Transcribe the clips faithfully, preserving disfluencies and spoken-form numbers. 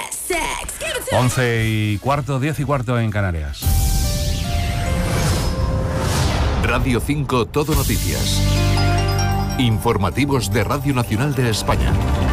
once y cuarto, diez y cuarto en Canarias. Radio cinco Todo Noticias. Informativos de Radio Nacional de España.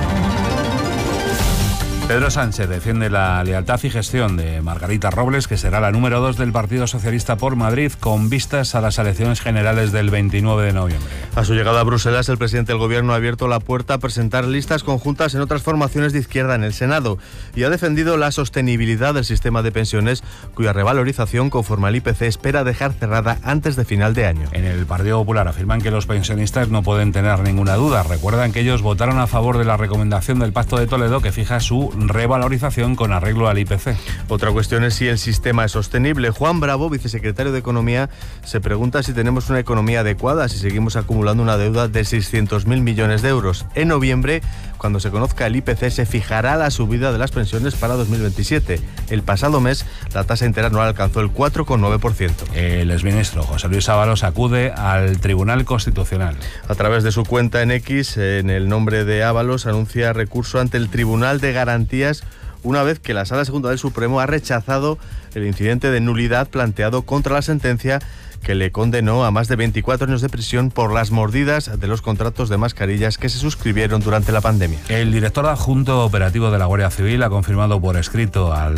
Pedro Sánchez defiende la lealtad y gestión de Margarita Robles, que será la número dos del Partido Socialista por Madrid, con vistas a las elecciones generales del veintinueve de noviembre. A su llegada a Bruselas, el presidente del Gobierno ha abierto la puerta a presentar listas conjuntas en otras formaciones de izquierda en el Senado y ha defendido la sostenibilidad del sistema de pensiones, cuya revalorización, conforme al I P C, espera dejar cerrada antes de final de año. En el Partido Popular afirman que los pensionistas no pueden tener ninguna duda. Recuerdan que ellos votaron a favor de la recomendación del Pacto de Toledo, que fija su revalorización con arreglo al I P C. Otra cuestión es si el sistema es sostenible. Juan Bravo, vicesecretario de Economía, se pregunta si tenemos una economía adecuada, si seguimos acumulando una deuda de seiscientos mil millones de euros. En noviembre, cuando se conozca el I P C, se fijará la subida de las pensiones para dos mil veintisiete. El pasado mes, la tasa interanual alcanzó el cuatro coma nueve por ciento. El exministro José Luis Ábalos acude al Tribunal Constitucional. A través de su cuenta en X, en el nombre de Ábalos, anuncia recurso ante el Tribunal de Garantías una vez que la Sala Segunda del Supremo ha rechazado el incidente de nulidad planteado contra la sentencia que le condenó a más de veinticuatro años de prisión por las mordidas de los contratos de mascarillas que se suscribieron durante la pandemia. El director adjunto operativo de la Guardia Civil ha confirmado por escrito al